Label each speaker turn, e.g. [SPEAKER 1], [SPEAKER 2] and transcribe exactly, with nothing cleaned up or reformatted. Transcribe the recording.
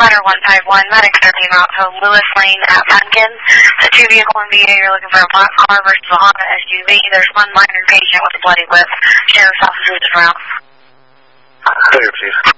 [SPEAKER 1] Ladder one five one, medic thirteen route to Lewis Lane at Pumpkins. It's a two-vehicle M V A. You're looking for a black car versus a Honda S U V. There's one minor patient with a bloody lip. Sheriff's office is route.
[SPEAKER 2] Clear, please.